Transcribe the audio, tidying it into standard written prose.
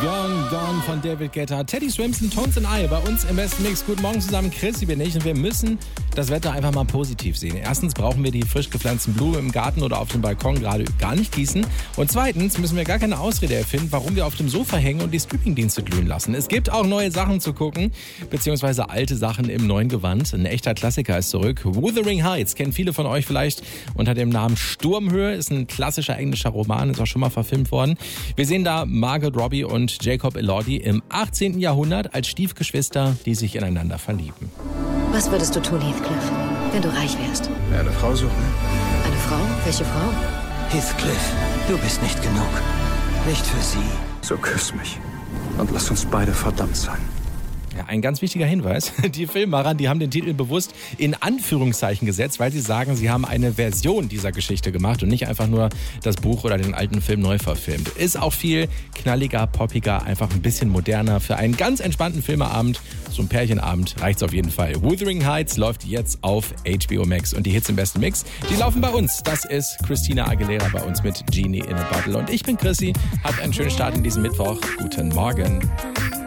Gone von David Guetta. Teddy Swims, Tones and I bei uns im besten Mix. Guten Morgen zusammen, Chris, hier bin ich. Und wir müssen das Wetter einfach mal positiv sehen. Erstens brauchen wir die frisch gepflanzten Blumen im Garten oder auf dem Balkon gerade gar nicht gießen. Und zweitens müssen wir gar keine Ausrede erfinden, warum wir auf dem Sofa hängen und die Streamingdienste glühen lassen. Es gibt auch neue Sachen zu gucken, beziehungsweise alte Sachen im neuen Gewand. Ein echter Klassiker ist zurück. Wuthering Heights kennen viele von euch vielleicht unter dem Namen Sturmhöhe. Ist ein klassischer englischer Roman, ist auch schon mal verfilmt worden. Wir sehen da Margot Robbie und Jacob Elordi im 18. Jahrhundert als Stiefgeschwister, die sich ineinander verlieben. Was würdest du tun, Heathcliff, wenn du reich wärst? Eine Frau suchen. Eine Frau? Welche Frau? Heathcliff, du bist nicht genug. Nicht für sie. So küss mich und lass uns beide verdammt sein. Ja, ein ganz wichtiger Hinweis. Die Filmmacher, die haben den Titel bewusst in Anführungszeichen gesetzt, weil sie sagen, sie haben eine Version dieser Geschichte gemacht und nicht einfach nur das Buch oder den alten Film neu verfilmt. Ist auch viel knalliger, poppiger, einfach ein bisschen moderner. Für einen ganz entspannten Filmeabend, so ein Pärchenabend, reicht's auf jeden Fall. Wuthering Heights läuft jetzt auf HBO Max und die Hits im besten Mix, die laufen bei uns. Das ist Christina Aguilera bei uns mit Genie in a Bottle und ich bin Chrissy. Habt einen schönen Start in diesen Mittwoch. Guten Morgen.